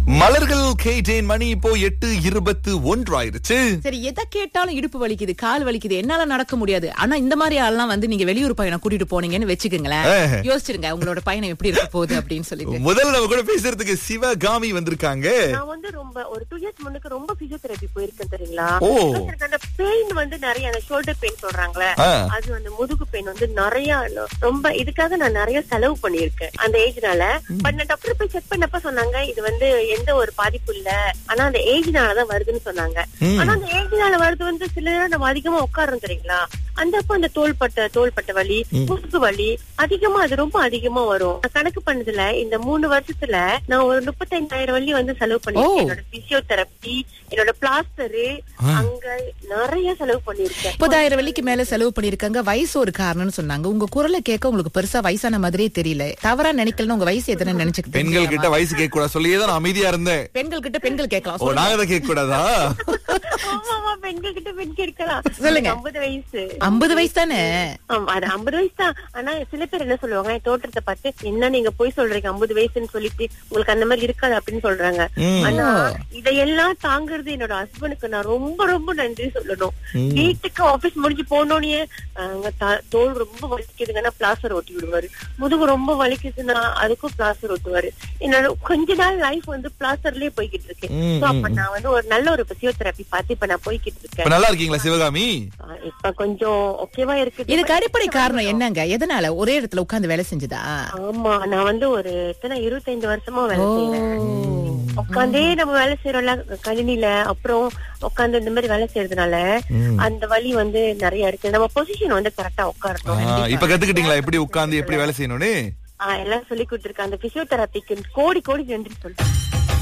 மலர்கள் கேட்டேன். மணி இப்போ 8:21 ஆயிருச்சு. சரி, எதை கேட்டாலும் இடுப்பு வலிக்குது, கால் வலிக்குது, என்னால நடக்க முடியாது. ஆனா இந்த மாதிரி ஆள்லாம் வந்து நீங்க வெளியூர் பயணம் கூட்டிட்டு போனீங்கன்னு வச்சுக்கோங்களேன், யோசிச்சிருங்க உங்களோட பயணம் எப்படி இருக்க போகுது அப்படின்னு சொல்லிட்டு. முதல்ல நம்ம கூட பேசுறதுக்கு சிவகாமி வந்திருக்காங்க. நான் வந்து ரொம்ப ஒரு 2 இயர்ஸ் முன்னுக்கு ரொம்ப பிசியோதெரபி போயிருக்கேன் தெரியுங்களா. ஓ. எனக்கு அந்த பெயின் வந்து நிறைய, அந்த ஷோல்டர் பெயின் சொல்றாங்களே, அது வந்து முதுகு பெயின் வந்து நிறைய, ரொம்ப இதுக்காக நான் நிறைய செலவு பண்ணிருக்கேன் அந்த ஏஜ்னால. பட் நான் டாக்டர் போய் செக் பண்ணப்ப சொன்னாங்க இது வந்து எந்த ஒரு பாதிப்பு இல்ல, ஆனா அந்த ஏஜ்னாலதான் வருதுன்னு சொன்னாங்க. ஆனா அந்த ஏஜ்னால வருது வந்து சில நேரம் நம்ம அதிகமா உட்காரோம் தெரியுங்களா, அந்த அப்ப அந்த தோள்பட்ட வலி, முதுகு வலி அதிகமா, அது ரொம்ப அதிகமா வரும். நான் கணக்கு பண்ணதுல இந்த 3 வருஷத்துல நான் ஒரு 35,000 வலி வந்து செலவு பண்ணிருக்கேன். என்னோட பிசியோதெரபி, என்னோட பிளாஸ்டரு, அங்க நிறைய செலவு பண்ணிருக்கேன். 30,000 வெள்ளிக்கு மேல செலவு பண்ணிருக்காங்க. வயசு ஒரு காரணம்னு சொன்னாங்க. உங்க குரலை கேட்க உங்களுக்கு பெருசா வயசான மாதிரியே தெரியல. தவறா நினைக்கலன்னு உங்க வயசு எத்தனை நினைச்சுக்கிட்டு? பெண்கள் கிட்ட வயசு கேட்க கூடாது சொல்லியேதான் நான் அமைதியா இருந்தேன். பெண்கள் கிட்ட பெண்கள் கேட்கலாம். ஓ, நாங்க தான் கேட்க கூடாதா? ஆமா, பெண்கள் கிட்ட பெண் கேட்கலாம். சொல்லுங்க. 50 வயசு. 50 வயசு தானே? அது 50 வயசு தான். ஆனா சில பேர் என்ன சொல்லுவாங்க, என் தோற்றத்தை பார்த்து என்ன நீங்க போய் சொல்றீங்க 50 வயசுன்னு சொல்லிட்டு, உங்களுக்கு அந்த மாதிரி இருக்காது அப்படின்னு சொல்றாங்க. ஆனா இதையெல்லாம் தாங்குறது என்னோட ஹஸ்பண்டுக்கு நான் ரொம்ப ரொம்ப நன்றி சொல்லணும். வீட்டுக்கு ஆபீஸ் முடிஞ்சு போனோடனே தோல் ரொம்ப வலிக்குதுங்கன்னா பிளாஸ்டர் ஒட்டி விடுவாரு, முதுகு ரொம்ப வலிக்குதுன்னா அதுக்கும் பிளாஸ்டர் ஒட்டுவாரு. என்னோட கொஞ்ச நாள் லைஃப் வந்து பிளாஸ்டர்லயே போய்கிட்டு இருக்கு. அப்ப நான் வந்து ஒரு நல்ல ஒரு பிசியோதெரபி பார்த்து இப்ப நான் போய்கிட்டு இருக்கேன். நல்லா இருக்கீங்களா சிவகாமி? இப்ப கொஞ்சம் ஓகேவா இருக்கு. இதுக்கு அடிப்படை காரணம் என்னங்க? எதனால ஒரே இடத்துல உட்கார்ந்து வேலை செஞ்சதா? ஆமா, நான் வந்து ஒரு 25 வருஷமா வேலை செய்யறேன். உட்காந்தே நம்ம வேலை செய்யறோம்ல கணினில, அப்புறம் உட்காந்து இந்த மாதிரி வேலை செய்யறதுனால அந்த வலி வந்து நிறைய இருக்கு. நம்ம பொசிஷன் வந்து கரெக்டா உட்காரணும். இப்ப கத்துக்கிட்டீங்களா எப்படி உட்கார்ந்து எப்படி வேலை செய்யணும்னு? எல்லாம் சொல்லி கொடுத்துருக்கேன். அந்த பிசியோதெரபிக்கு கோடி நன்றி சொல்றேன்.